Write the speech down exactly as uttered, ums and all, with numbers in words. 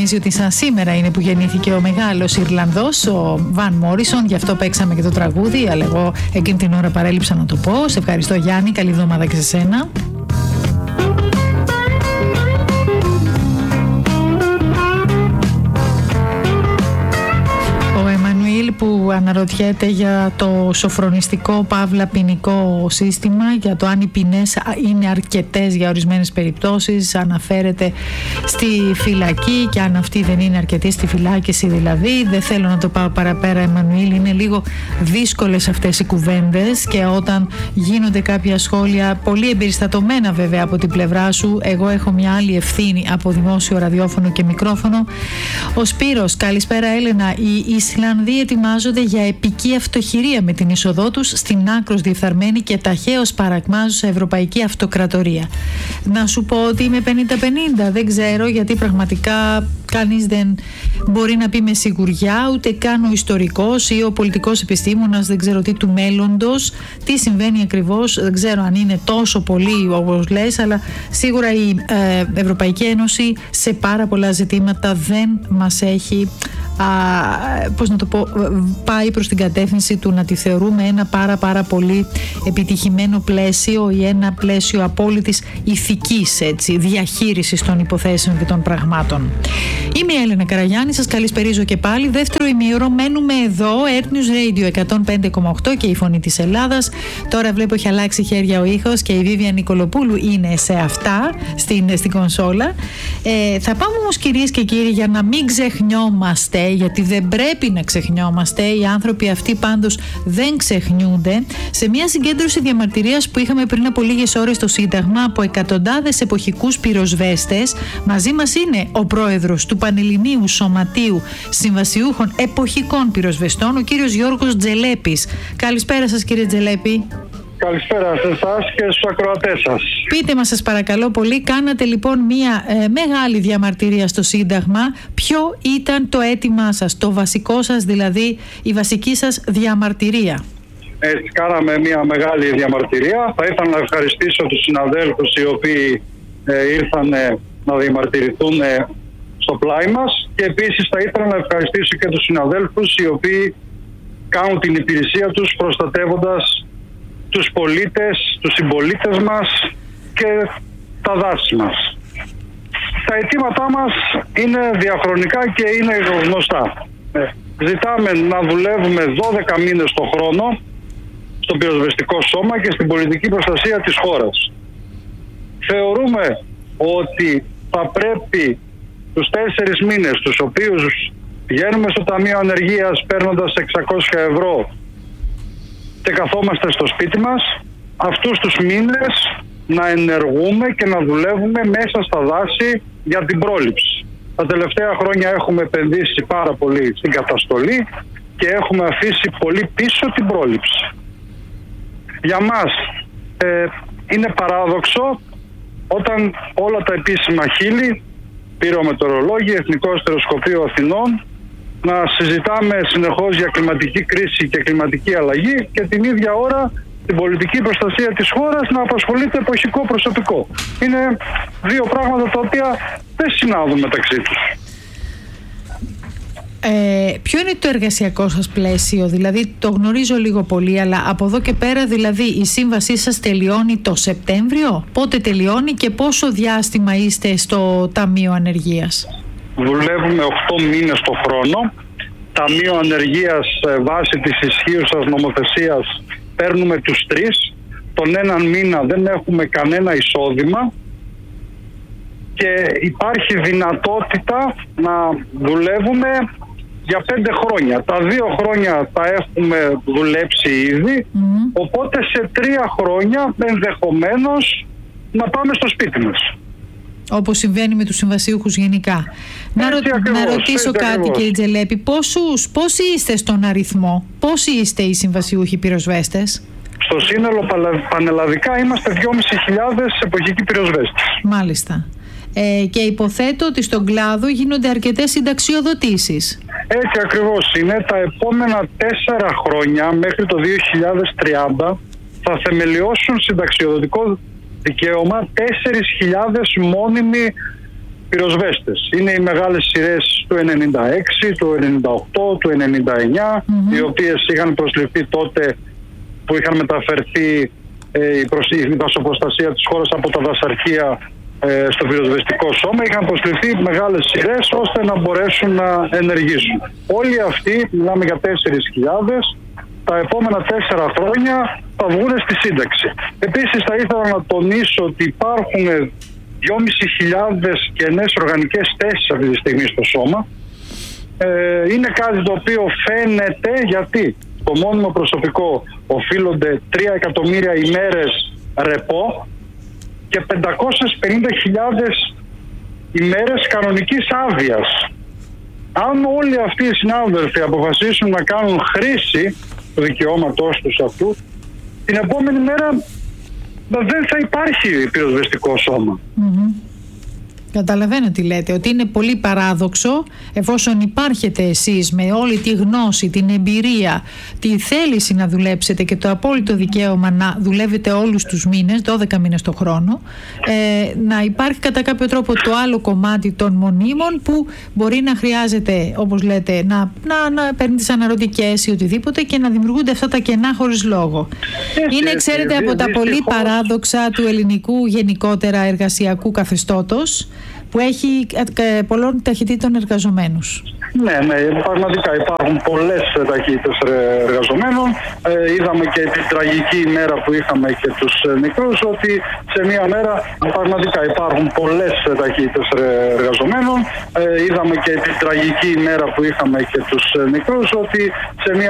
θυμίζει ότι σαν σήμερα είναι που γεννήθηκε ο μεγάλος Ιρλανδός, ο Βαν Μόρισον. Γι' αυτό παίξαμε και το τραγούδι, αλλά εγώ εκείνη την ώρα παρέλειψα να το πω. Σε ευχαριστώ, Γιάννη, καλή εβδομάδα και σε σένα. Που αναρωτιέται για το σοφρονιστικό παύλα ποινικό σύστημα, για το αν οι ποινές είναι αρκετές για ορισμένες περιπτώσεις, αναφέρεται στη φυλακή και αν αυτή δεν είναι αρκετή στη φυλάκιση δηλαδή. Δεν θέλω να το πάω παραπέρα, Εμμανουήλ, είναι λίγο δύσκολες αυτές οι κουβέντες και όταν γίνονται κάποια σχόλια πολύ εμπεριστατωμένα βέβαια από την πλευρά σου, εγώ έχω μια άλλη ευθύνη από δημόσιο ραδιόφωνο και μικρόφωνο. Ο Σπύρος, καλησπέρα Έλενα. Οι Ισλανδοί ετοιμάζονται για επική αυτοχειρία με την είσοδό τους στην άκρως διεφθαρμένη και ταχαίως παρακμάζουσα ευρωπαϊκή αυτοκρατορία. Να σου πω ότι είμαι πενήντα πενήντα, δεν ξέρω, γιατί πραγματικά κανείς δεν μπορεί να πει με σιγουριά, ούτε καν ο ιστορικός ή ο πολιτικός επιστήμονας, δεν ξέρω τι, του μέλλοντος, τι συμβαίνει ακριβώς, δεν ξέρω αν είναι τόσο πολύ όπως λες, αλλά σίγουρα η ε, Ευρωπαϊκή Ένωση σε πάρα πολλά ζητήματα δεν μας έχει Α, πώς να το πω, πάει προς την κατεύθυνση του να τη θεωρούμε ένα πάρα πάρα πολύ επιτυχημένο πλαίσιο ή ένα πλαίσιο απόλυτης ηθικής, έτσι, διαχείρισης των υποθέσεων και των πραγμάτων. Είμαι η Έλενα Καραγιάννη, σας καλησπερίζω και πάλι. Δεύτερο ημίωρο μένουμε εδώ, Earth News Radio εκατόν πέντε κόμμα οκτώ και η Φωνή της Ελλάδας. Τώρα βλέπω έχει αλλάξει χέρια ο ήχος και η Βίβια Νικολοπούλου είναι σε αυτά, στην, στην κονσόλα. Ε, θα πάμε όμως, κυρίες και κύριοι, για να μην ξεχνιόμαστε, γιατί δεν πρέπει να ξεχνιόμαστε, οι άνθρωποι αυτοί πάντως δεν ξεχνιούνται, σε μια συγκέντρωση διαμαρτυρίας που είχαμε πριν από λίγες ώρες στο Σύνταγμα από εκατοντάδες εποχικούς πυροσβέστες. Μαζί μας είναι ο πρόεδρος του Πανελληνίου Σωματείου Συμβασιούχων Εποχικών Πυροσβεστών, ο κύριος Γιώργος Τζελέπης. Καλησπέρα σας, κύριε Τζελέπη. Καλησπέρα σε εσάς και στους ακροατές σας. Πείτε μας, σας παρακαλώ πολύ, κάνατε λοιπόν μια ε, μεγάλη διαμαρτυρία στο Σύνταγμα. Ποιο ήταν το αίτημά σας, το βασικό σας δηλαδή, η βασική σας διαμαρτυρία? Έτσι, κάναμε μια μεγάλη διαμαρτυρία. Θα ήθελα να ευχαριστήσω τους συναδέλφους οι οποίοι ε, ήρθαν ε, να διαμαρτυρηθούν ε, στο πλάι μας, και επίσης θα ήθελα να ευχαριστήσω και τους συναδέλφους οι οποίοι κάνουν την υπηρεσία τους προστατεύοντας τους πολίτες, τους συμπολίτες μας και τα δάση μας. Τα αιτήματά μας είναι διαχρονικά και είναι γνωστά. Ε, ζητάμε να δουλεύουμε δώδεκα μήνες το χρόνο στο πυροσβεστικό σώμα και στην πολιτική προστασία της χώρας. Θεωρούμε ότι θα πρέπει τους τέσσερις μήνες τους οποίους πηγαίνουμε στο Ταμείο Ανεργίας παίρνοντας εξακόσια ευρώ και καθόμαστε στο σπίτι μας, αυτούς τους μήνες να ενεργούμε και να δουλεύουμε μέσα στα δάση για την πρόληψη. Τα τελευταία χρόνια έχουμε επενδύσει πάρα πολύ στην καταστολή και έχουμε αφήσει πολύ πίσω την πρόληψη. Για μας ε, είναι παράδοξο όταν όλα τα επίσημα χείλη, πυρομετεωρολόγοι, Εθνικό Αστεροσκοπείο Αθηνών, να συζητάμε συνεχώς για κλιματική κρίση και κλιματική αλλαγή και την ίδια ώρα την πολιτική προστασία της χώρας να απασχολείται εποχικό προσωπικό. Είναι δύο πράγματα τα οποία δεν συνάδουν μεταξύ τους. Ε, ποιο είναι το εργασιακό σας πλαίσιο? Δηλαδή το γνωρίζω λίγο πολύ, αλλά από εδώ και πέρα δηλαδή η σύμβασή σας τελειώνει το Σεπτέμβριο? Πότε τελειώνει και πόσο διάστημα είστε στο Ταμείο Ανεργίας? Δουλεύουμε οκτώ μήνες το χρόνο. Ταμείο Ανεργίας βάσει της ισχύουσας νομοθεσίας παίρνουμε τους τρεις. Τον έναν μήνα δεν έχουμε κανένα εισόδημα και υπάρχει δυνατότητα να δουλεύουμε για πέντε χρόνια. Τα δύο χρόνια τα έχουμε δουλέψει ήδη, mm. οπότε σε τρία χρόνια ενδεχομένως να πάμε στο σπίτι μας. Όπως συμβαίνει με τους συμβασιούχους γενικά. Να, ρω... ακριβώς, να ρωτήσω κάτι ακριβώς. Κύριε Τζελέπη, πόσους, πόσοι είστε στον αριθμό, πόσοι είστε οι συμβασιούχοι πυροσβέστες? Στο σύνολο πανελλαδικά είμαστε δυόμισι χιλιάδες εποχικοί πυροσβέστες. Μάλιστα. Ε, και υποθέτω ότι στον κλάδο γίνονται αρκετές συνταξιοδοτήσεις. Έτσι ακριβώς είναι. Τα επόμενα τέσσερα χρόνια μέχρι το δύο χιλιάδες τριάντα θα θεμελιώσουν συνταξιοδοτικό δικαίωμα τέσσερις χιλιάδες μόνιμοι πυροσβέστες. Είναι οι μεγάλες σειρές του ενενήντα έξι, του ενενήντα οκτώ, του ενενήντα εννιά, mm-hmm. οι οποίες είχαν προσληφθεί τότε που είχαν μεταφερθεί ε, η, προσ... η δασοπροστασία της χώρας από τα δασαρχεία ε, στο πυροσβεστικό σώμα. Είχαν προσληφθεί μεγάλες σειρές ώστε να μπορέσουν να ενεργήσουν. Όλοι αυτοί, μιλάμε για τέσσερις χιλιάδες, τα επόμενα τέσσερα χρόνια θα βγουν στη σύνταξη. Επίσης θα ήθελα να τονίσω ότι υπάρχουν δυόμισι χιλιάδες κενές οργανικές θέσεις αυτή τη στιγμή στο σώμα. Ε, είναι κάτι το οποίο φαίνεται γιατί το μόνιμο προσωπικό οφείλονται τρία εκατομμύρια ημέρες ρεπό και πεντακόσιες πενήντα χιλιάδες ημέρες κανονικής άδειας. Αν όλοι αυτοί οι συνάδελφοι αποφασίσουν να κάνουν χρήση του δικαιώματός τους αυτού, την επόμενη μέρα δεν θα υπάρχει πυροσβεστικό σώμα. Mm-hmm. Καταλαβαίνω τι λέτε, ότι είναι πολύ παράδοξο εφόσον υπάρχετε εσείς με όλη τη γνώση, την εμπειρία, τη θέληση να δουλέψετε και το απόλυτο δικαίωμα να δουλεύετε όλους τους μήνες, δώδεκα μήνες το χρόνο, ε, να υπάρχει κατά κάποιο τρόπο το άλλο κομμάτι των μονίμων που μπορεί να χρειάζεται, όπως λέτε, να, να, να παίρνει τις αναρωτικές ή οτιδήποτε και να δημιουργούνται αυτά τα κενά χωρίς λόγο. Έτσι, είναι, ξέρετε, έτσι, από τα δυστυχώς... πολύ παράδοξα του ελληνικού γενικότερα εργασιακού καθεστώτος, που έχει πολλών ταχυτήτων εργαζομένους. Ναι, ναι, πραγματικά υπάρχουν πολλές ταχύτητες εργαζομένων. Ε, είδαμε και την τραγική ημέρα που είχαμε και τους νεκρούς, ότι σε μία μέρα πραγματικά υπάρχουν πολλές ταχύτητες εργαζομένων. Ε, είδαμε και την τραγική ημέρα που είχαμε και τους νεκρούς, ότι σε μία